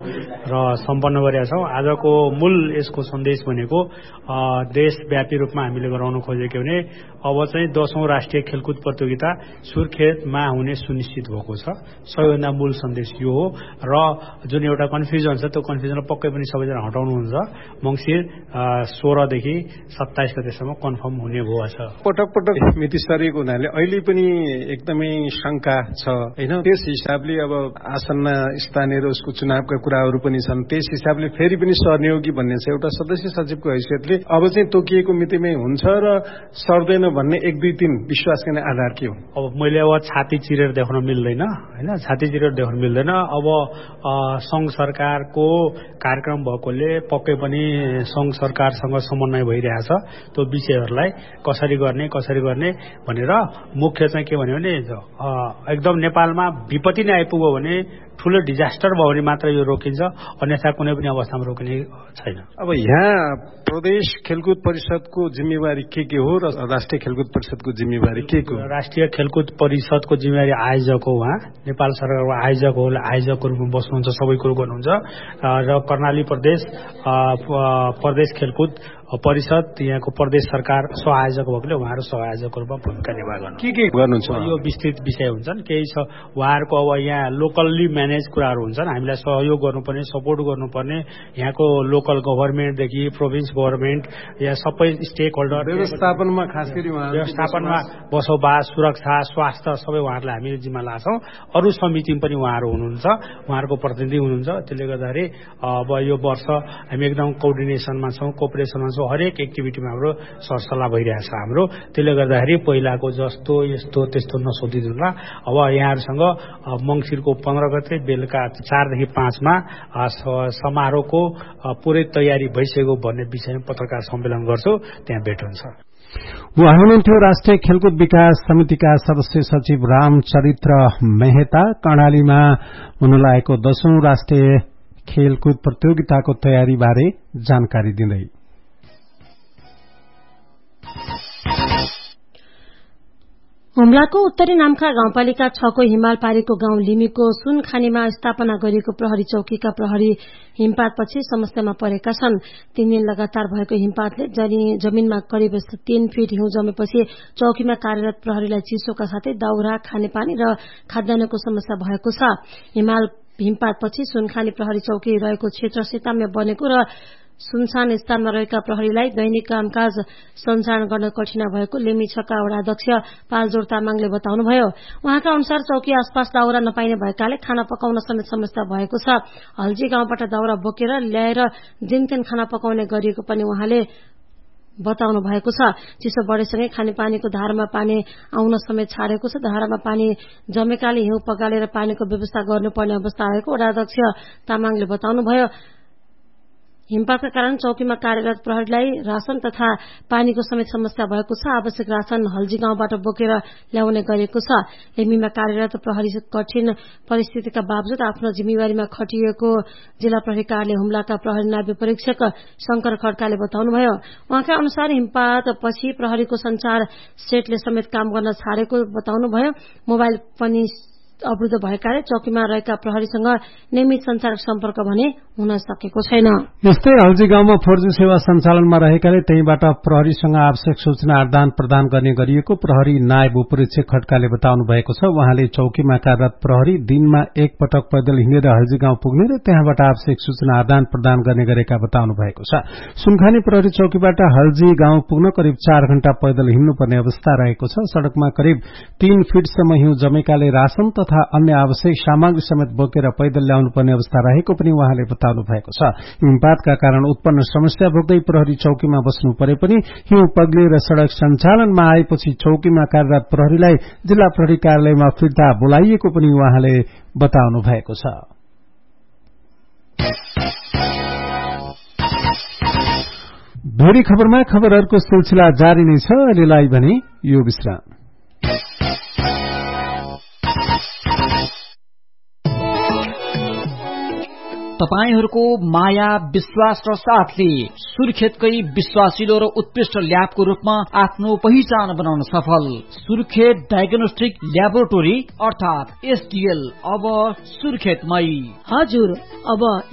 र सम्पन्न गरेका छौं। आजको मूल यसको सन्देश भनेको देशव्यापी रूपमा हामीले गराउन खोजेको भने अब चाहिँ 10औं राष्ट्रिय खेलकुद प्रतियोगिता सुर्खेतमा हुने सुनिश्चित भएको छ। सबैभन्दा मूल सन्देश यो हो र जुन एउटा कन्फ्युजन छ त्यो कन्फ्युजनलाई पक्कै पनि सबैजना हटाउनुहुन्छ। मङ्सिर 16 देखि 27 गतेसम्म कन्फर्म हुने भयो छ। पटक पटक मिति सरेको हुनाले अहिले पनि एकदमै शंका छ हैन। त्यस हिसाबले अब आसन्न स्थानीय र उसको चुनावका कुराहरू पनि छन्। त्यस हिसाबले फेरि पनि सर्ने हो कि भन्ने छ। एउटा सदस्य सचिवको हैसियतले अब चाहिँ तोकिएको मितिमै हुन्छ र सर्दैन भन्ने 1 2 3 विश्वास गर्ने आधार के हो? अब मैले अब छाती चिरेर देखाउन मिल्दैन हैन, छाती चिरेर देखाउन मिल्दैन। अब संघ सरकारको कार्यक्रम भएकोले पक्कै पनि संघ सरकारसँग समन्वय भइरहेछ। त्यो विषयहरूलाई कसरी गर्ने भनेर मुख्य चाहिँ के भन्यो भने एकदम नेपालमा विपत्ति नै आइपुग्यो भने ठूलो डिजास्टर भयो भने मात्र यो रोकिन्छ, अन्यथा कुनै पनि अवस्थामा रोकिने छैन। अब यहाँ प्रदेश खेलकुद परिषदको जिम्मेवारी के हो र राष्ट्रिय खेलकुद परिषदको जिम्मेवारी के हो? राष्ट्रिय खेलकुद परिषदको जिम्मेवारी आयोजक हो। उहाँ नेपाल सरकारको आयोजक हो, आयोजकको रूपमा बस्नुहुन्छ, सबै कुरो गर्नुहुन्छ। र कर्णाली प्रदेश खेलकुद परिषद यहाँको प्रदेश सरकार सहआयोजक भएकोले उहाँहरू सहआयोजकको रूपमा भूमिका निर्वाह गर्नु। के गर्नुहुन्छ? यो विस्तृत विषय हुन्छन्। केही छ उहाँहरूको अब यहाँ लोकल्ली म्यानेज कुराहरू हुन्छन्। हामीलाई सहयोग गर्नुपर्ने, सपोर्ट गर्नुपर्ने यहाँको लोकल गभर्नमेन्टदेखि प्रोभिन्स गभर्नमेन्ट या सबै स्टेक होल्डर व्यवस्थापनमा, खास गरी व्यवस्थापनमा बसोबास, सुरक्षा, स्वास्थ्य सबै उहाँहरूलाई हामीले जिम्मा लाग्छौँ। अरू समितिमा पनि उहाँहरू हुनुहुन्छ, उहाँहरूको प्रतिनिधि हुनुहुन्छ। त्यसले गर्दाखेरि अब यो वर्ष हामी एकदम कोअर्डिनेसनमा छौँ, कोअपरेसनमा छौँ। हरेक एक्टिभिटीमा हाम्रो सरसल्लाह भइरहेछ हाम्रो। त्यसले गर्दाखेरि पहिलाको जस्तो यस्तो त्यस्तो नसोधिदिनुला। अब यहाँहरूसँग मङ्सिरको 15 गते बेलुका 4 देखि 5 मा समारोहको पुरै तयारी भइसक्यो भन्ने विषयमा पत्रकार सम्मेलन गर्छु, त्यहाँ भेट हुन्छ। उहाँ हुनुहुन्थ्यो राष्ट्रिय खेलकुद विकास समितिका सदस्य सचिव रामचरित्र मेहता। कर्णालीमा हुन लागेको 10औं राष्ट्रिय खेलकुद प्रतियोगिताको तयारी बारे जानकारी दिँदै हुम्लाको उत्तरी नामखा गाउँपालिका 6 को हिमाल पारीको गाउँ लिमीको सुनखानीमा स्थापना गरिएको प्रहरी चौकीका प्रहरी हिमपातपछि समस्यामा परेका छन्। 3 दिन लगातार भएको हिमपातले जमिनमा करिब 3 फिट हिउँ जमेपछि चौकीमा कार्यरत प्रहरीलाई चिसोका साथै दाउरा, खानेपानी र खाद्यान्नको समस्या भएको छ। हिमपातपछि सुनखानी प्रहरी चौकी रहेको क्षेत्र सेताम्य बनेको र सुनसान स्थानमा रहेका प्रहरीलाई दैनिक कामकाज सञ्चालन गर्न कठिन भएको लिमी 6 का वडाध्यक्ष पालजोर तामाङले बताउनुभयो। उहाँका अनुसार चौकी आसपास दाउरा नपाइने भएकाले खाना पकाउन समेत समस्या भएको छ। हल्जी गाउँबाट दाउरा बोकेर ल्याएर दिनदिन खाना पकाउने गरिएको पनि उहाँले बताउनु भएको छ। चिसो बढेसँगै खानेपानीको धारामा पानी आउन समेत छाडेको छ। धारामा पानी जमेकाले हिउँ पगालेर पानीको व्यवस्था गर्नुपर्ने अवस्था आएको वडाध्यक्ष तामाङले बताउनुभयो। हिमपातका कारण चौकीमा कार्यरत प्रहरीलाई राशन तथा पानीको समेत समस्या भएको छ। आवश्यक राशन हल्जी गाउँबाट बोकेर ल्याउने गरेको छ। लिमीमा कार्यरत प्रहरी कठिन परिस्थितिका बावजुद आफ्नो जिम्मेवारीमा खटिएको जिल्ला प्रहरी कार्यालय हुम्लाका प्रहरी नायब परीक्षक शंकर खड्काले बताउनुभयो। उहाँका अनुसार हिमपातपछि प्रहरीको संचार सेटले समेत काम गर्न छाडेको बताउनुभयो। मोबाइल पनि अवरुद्ध भएकाले चौकीमा रहेका प्रहरीसँग नियमित संचार सम्पर्क भने हुन सकेको छैन। यस्तै हल्जी गाउँमा 4G सेवा सञ्चालनमा रहेकाले त्यहीबाट प्रहरीसँग आवश्यक सूचना आदान प्रदान गर्ने गरिएको प्रहरी नायब उपरीक्षक खड्काले बताउनु भएको छ। उहाँले चौकीमा कार्यरत प्रहरी दिनमा एक पटक पैदल हिँडेर हल्जी गाउँ पुग्ने र त्यहाँबाट आवश्यक सूचना आदान प्रदान गर्ने गरेका बताउनु भएको छ। सुनखानी प्रहरी चौकीबाट हल्जी गाउँ पुग्न करिब 4 घण्टा पैदल हिँड्नुपर्ने अवस्था रहेको छ। सड़कमा करिब 3 फिटसम्म हिउँ जमेकाले राशन तथा अन्य आवश्यक सामग्री समेत बोकेर पैदल ल्याउनु पर्ने अवस्था रहेको पनि उहाँले बताउनु भएको छ। हिमपातका कारण उत्पन्न समस्या भोग्दै प्रहरी चौकीमा बस्नु परे पनि हिउँ पग्लिएर सड़क सञ्चालनमा आएपछि चौकीमा कार्यरत प्रहरीलाई जिल्ला प्रहरी कार्यालयमा फिर्ता बोलाइएको पनि उहाँले बताउनु भएको छ। भोलि खबरमा खबरहरूको सिलसिला जारी नै छ। अहिलेलाई भने यो विश्राम। तपाईहरूको माया, विश्वास र साथले सुर्खेतकै विश्वासिलो र उत्कृष्ट ल्याबको रूपमा आफ्नो पहिचान बनाउन सफल सुर्खेत डायग्नोस्टिक ल्याबोरेटोरी अर्थात SDL अब सुर्खेतमै। हजुर, अब